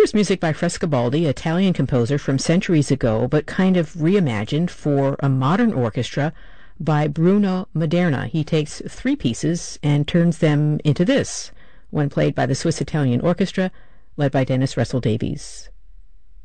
here's music by Frescobaldi, Italian composer from centuries ago, but kind of reimagined for a modern orchestra by Bruno Maderna. He takes three pieces and turns them into this, when played by the Swiss Italian Orchestra, led by Dennis Russell Davies.